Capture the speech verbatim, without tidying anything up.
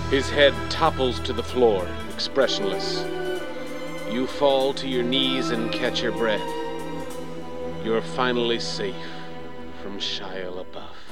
His head topples to the floor, expressionless. You fall to your knees and catch your breath. You're finally safe from Shia LaBeouf.